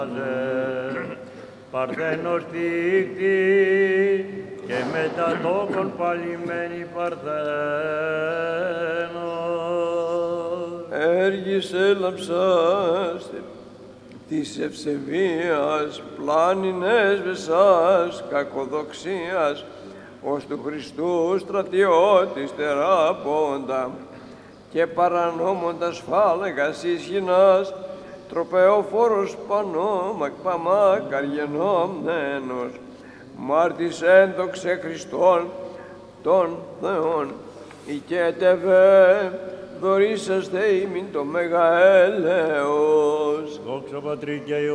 Παρθένος δείκτη και μετά τόκον παλιμένη Παρθένος. Έργης έλαψας της ευσεβίας, πλάνην έσβεσας κακοδοξίας, ως του Χριστού στρατιώτης τεράποντα και παρανόμοντας φάλεγας ίσχυνας, τροπεοφόρος πανόμα καργενόμενος, μάρτης έντοξε Χριστόν των Θεών, οικέτευε δωρήσαστε ημίν το μεγαέλεος. Δόξα Πατρί και